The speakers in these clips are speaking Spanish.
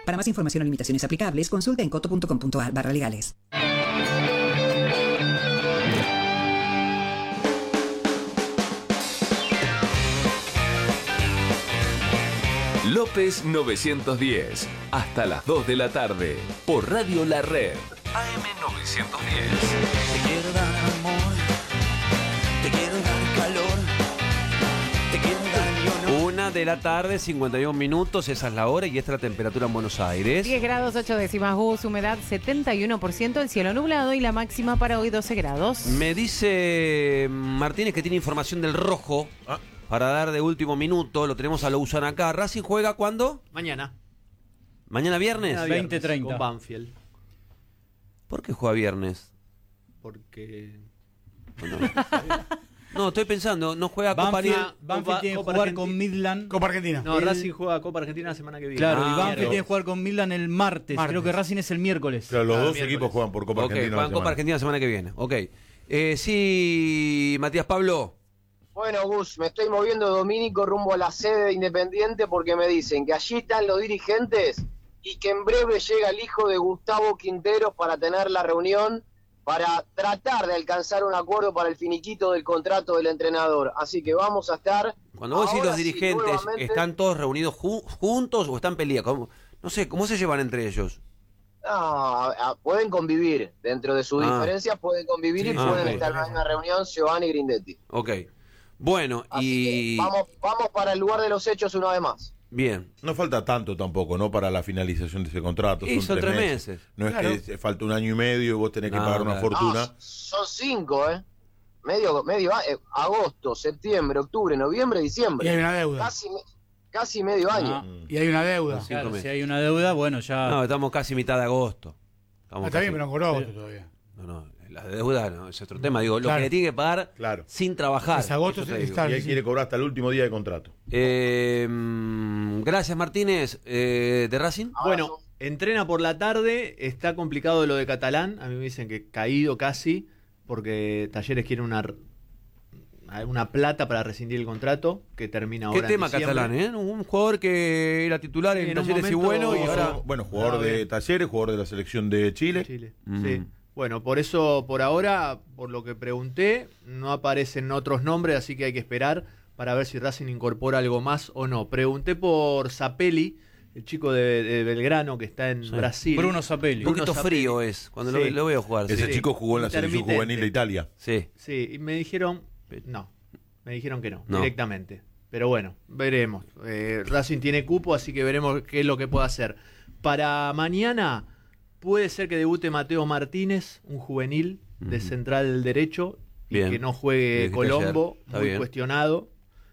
Para más información o limitaciones aplicables, consulta en coto.com.ar/legales. López 910, hasta las 2 de la tarde, por Radio La Red, AM 910. Te quiero dar amor, te quiero dar calor, te quiero dar yo no. 1 de la tarde, 51 minutos, esa es la hora y esta es la temperatura en Buenos Aires. 10 grados 8 décimas Gus, humedad 71%, el cielo nublado y la máxima para hoy 12 grados. Me dice Martínez que tiene información del rojo para dar de último minuto. Lo tenemos a Louzán acá. ¿Racing juega cuándo? Mañana. ¿Mañana viernes? 20:30. Con Banfield. ¿Por qué juega viernes? Porque... No, estoy pensando, no juega Banfield, Copa Banfield tiene que jugar con Midland. Copa Argentina. No, Racing juega Copa Argentina la semana que viene. Claro, y Banfield tiene que jugar con Midland el martes. Creo que Racing es el miércoles. Claro, los dos miércoles. equipos juegan por Copa Argentina. Juegan Copa Argentina la semana que viene. Ok. Sí, Matías Pablo. Bueno, Gus, me estoy moviendo Domínico rumbo a la sede de Independiente porque me dicen que allí están los dirigentes y que en breve llega el hijo de Gustavo Quinteros para tener la reunión para tratar de alcanzar un acuerdo para el finiquito del contrato del entrenador. Así que vamos a estar... Cuando vos decís los sí, dirigentes, nuevamente... ¿están todos reunidos juntos o están peleados? No sé, ¿cómo se llevan entre ellos? Pueden convivir, dentro de sus diferencias pueden convivir y pueden estar en la misma reunión Giovanni Grindetti. Ok. Bueno, así que vamos para el lugar de los hechos una vez más. Bien. No falta tanto tampoco, ¿no? Para la finalización de ese contrato. Son 3 meses. No Claro. es que falta 1 año y medio y vos tenés que pagar una fortuna. Son 5, medio agosto, septiembre, octubre, noviembre, diciembre. Y hay una deuda. Casi medio año. Y hay una deuda. Claro, si hay una deuda, bueno, ya... No, estamos casi mitad de agosto. Está bien, pero no cobró agosto todavía. No, la deuda no, es otro tema. Digo, lo Claro. que le tiene que pagar sin trabajar. Es agosto, Eso te digo. está- Y él quiere cobrar hasta el último día de contrato. Gracias, Martínez. ¿De Racing? Bueno, entrena por la tarde, está complicado lo de Catalán, a mí me dicen que caído casi, porque Talleres quiere una plata para rescindir el contrato, que termina ahora ¿Qué tema en diciembre. Catalán, Un jugador que era titular en en un Talleres y momento- bueno, y ahora... Bueno, jugador de Talleres, jugador de la selección de Chile. Sí. Bueno, por eso, por ahora, por lo que pregunté, no aparecen otros nombres, así que hay que esperar para ver si Racing incorpora algo más o no. Pregunté por Zapelli, el chico de Belgrano que está en Brasil. Bruno Zapelli. Un poquito frío es, cuando lo veo jugar. Ese sí. chico jugó en la selección Intermitente. juvenil de Italia. Sí. Sí, y me dijeron que no, No. directamente. Pero bueno, veremos. Racing tiene cupo, así que veremos qué es lo que puede hacer. Para mañana puede ser que debute Mateo Martínez, un juvenil de central derecho, Bien. y que no juegue Dijiste Colombo, ayer. Está muy bien. cuestionado.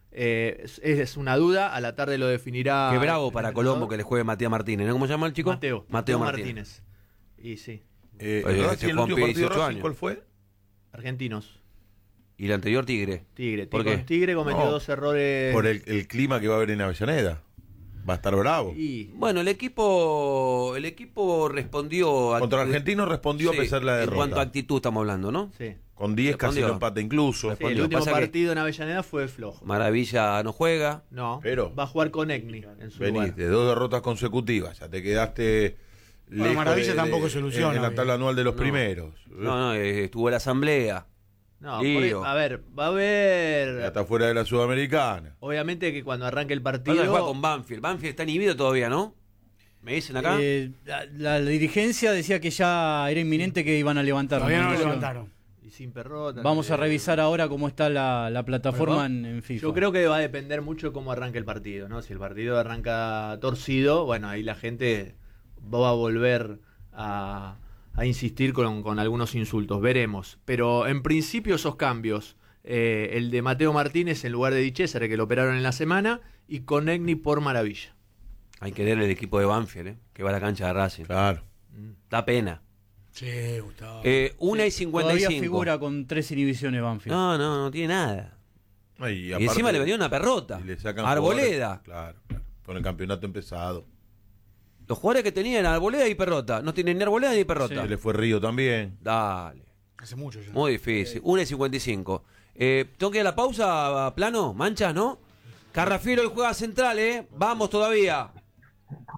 Es una duda, a la tarde lo definirá. Qué bravo el para entrenador. Colombo que le juegue Matías Martínez, ¿no? ¿Cómo se llama el chico? Mateo Martínez. Y sí, Oye, Racing, el Juan último Pi, partido de 18 Racing, años. ¿cuál fue? argentinos. Y el anterior Tigre. ¿Por qué? Tigre cometió No, 2 errores. Por el clima que va a haber en Avellaneda. Va a estar bravo. Bueno, el equipo respondió... Contra Argentinos respondió a pesar de la derrota. En cuanto a actitud estamos hablando, ¿no? Sí. Con 10 casi Respondió. lo empate incluso. Sí, el último partido en Avellaneda fue flojo. Maravilla no juega. No, Pero va a jugar con Egni en su lugar. venís de 2 derrotas consecutivas. Ya te quedaste lejos Maravilla tampoco soluciona, en la tabla anual de los No. primeros. No, estuvo en la asamblea. No, Lío. a ver, va a haber. Ya está fuera de la Sudamericana. Obviamente que cuando arranque el Pasa partido. que juega con Banfield. Banfield está inhibido todavía, ¿no? ¿Me dicen acá? La dirigencia decía que ya era inminente que iban a levantar. Todavía no lo Entonces, levantaron. Y sin Perrota. Vamos a revisar ahora cómo está la plataforma Bueno, en FIFA. Yo creo que va a depender mucho de cómo arranque el partido, ¿no? Si el partido arranca torcido, bueno, ahí la gente va a volver a insistir con algunos insultos, veremos. Pero en principio esos cambios, el de Mateo Martínez en lugar de Di Cesare, que lo operaron en la semana, y con Egni por Maravilla. Hay que ver el equipo de Banfield, que va a la cancha de Racing. Claro. Da pena. Sí, Gustavo. 1:55. Todavía figura con 3 inhibiciones Banfield. No tiene nada. Y encima le vendió una perrota. y le sacan Arboleda. jugadores. Claro. Con el campeonato empezado. Los jugadores que tenían Arboleda y Perrota. No tienen ni Arboleda ni Perrota. Se le fue Río también. Dale. Hace mucho ya. Muy difícil. 1:55. ¿Tengo que ir a la pausa, Plano? ¿Manchas, no? Carrafiero y juega central, ¿eh? Vamos todavía.